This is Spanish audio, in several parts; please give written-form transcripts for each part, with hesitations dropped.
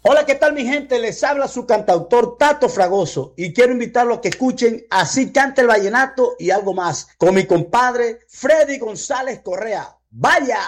Hola, ¿qué tal mi gente? Les habla su cantautor Tato Fragoso y quiero invitarlos a que escuchen Así canta el vallenato y algo más con mi compadre Freddy González Correa. ¡Vaya!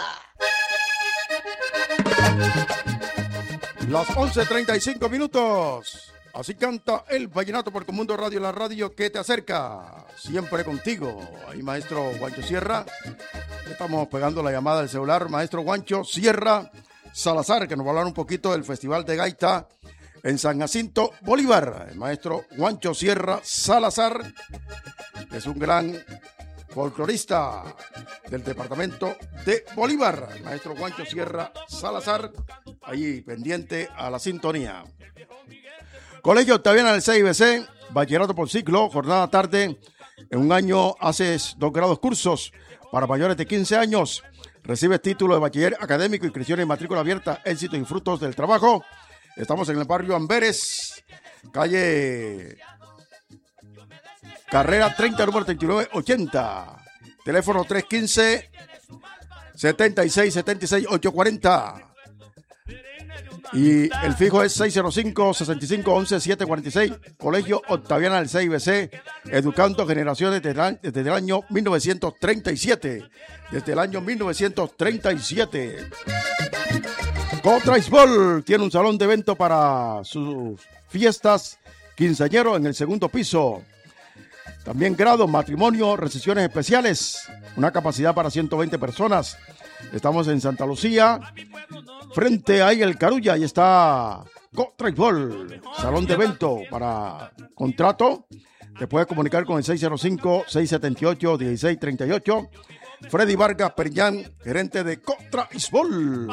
Las 11:35. Así canta el vallenato por Comundo Radio, la radio que te acerca. Siempre contigo. Ahí maestro Juancho Sierra. Estamos pegando la llamada del celular. Maestro Juancho Sierra Salazar, que nos va a hablar un poquito del Festival de Gaita en San Jacinto Bolívar. El maestro Juancho Sierra Salazar es un gran folclorista del departamento de Bolívar. El maestro Juancho Sierra Salazar, ahí pendiente a la sintonía. Colegio Octaviana del CIBC, bachillerato por ciclo, jornada tarde. En un año haces 2 grados cursos para mayores de 15 años. Recibes título de bachiller académico, inscripción y matrícula abierta, éxito y frutos del trabajo. Estamos en el barrio Amberes, calle Carrera 30, número 3980. Teléfono 315-7676-840. Y el fijo es 605-6511-746. Colegio Octaviana del CIBC, educando generaciones desde el año 1937. Desde el año 1937. Cotraisbol tiene un salón de evento para sus fiestas quinceañero en el segundo piso. También grados, matrimonio, recepciones especiales. Una capacidad para 120 personas. Estamos en Santa Lucía, frente ahí el Carulla, ahí está Cotraisbol, salón de evento para contrato. Te puedes comunicar con el 605-678-1638. Freddy Vargas Periñán, gerente de Cotraisbol.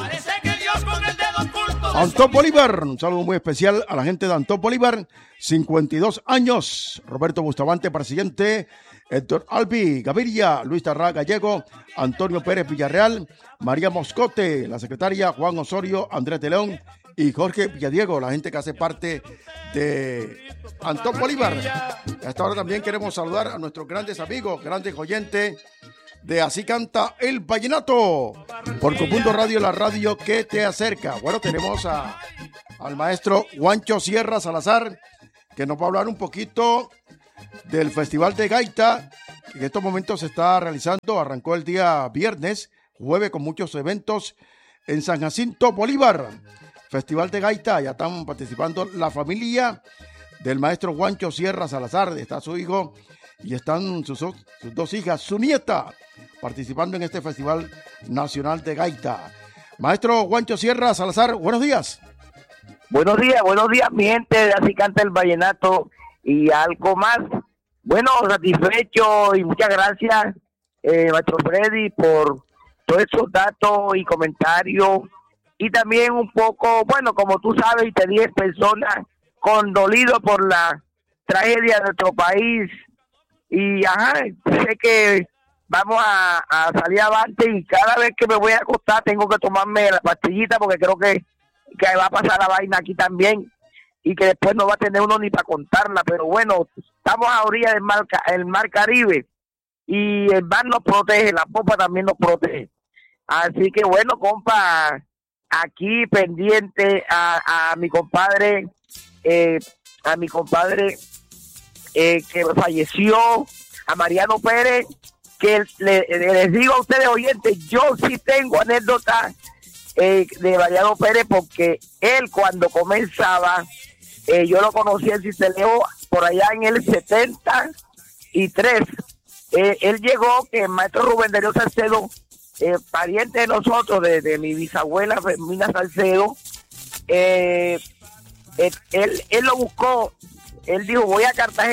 Antón Bolívar, un saludo muy especial a la gente de Antón Bolívar, 52 años. Roberto Bustamante, presidente. Héctor Albi Gaviria, Luis Tarrá Gallego, Antonio Pérez Villarreal, María Moscote, la secretaria, Juan Osorio, Andrés de León y Jorge Villadiego, la gente que hace parte de Antón Bolívar. A esta hora también queremos saludar a nuestros grandes amigos, grandes oyentes de Así canta el vallenato por Comundo Radio, la radio que te acerca. Bueno, tenemos al maestro Juancho Sierra Salazar, que nos va a hablar un poquito del Festival de Gaita, que en estos momentos se está realizando. Arrancó el día viernes, jueves, con muchos eventos en San Jacinto Bolívar. Festival de Gaita, ya están participando la familia del maestro Juancho Sierra Salazar. Está su hijo y están sus 2 hijas, su nieta, participando en este Festival Nacional de Gaita. Maestro Juancho Sierra Salazar, buenos días. Buenos días, mi gente de Así canta el vallenato y algo más. Bueno, satisfecho y muchas gracias, maestro Freddy, por todos esos datos y comentarios. Y también un poco, bueno, como tú sabes, y te dije, personas condolido por la tragedia de nuestro país. Y sé que vamos a salir adelante, y cada vez que me voy a acostar tengo que tomarme la pastillita, porque creo que va a pasar la vaina aquí también, y que después no va a tener uno ni para contarla. Pero bueno, estamos a orilla del mar Caribe, y el mar nos protege, la popa también nos protege. Así que bueno, compa, aquí pendiente a mi compadre, que falleció, a Mariano Pérez, que les digo a ustedes, oyentes, yo sí tengo anécdotas de Mariano Pérez, porque él, cuando comenzaba, yo lo conocí en Ciceleo por allá en el 73. Él llegó, que el maestro Rubén Darío Salcedo, pariente de nosotros, de mi bisabuela Fermina Salcedo, él lo buscó. Él dijo, voy a Cartagena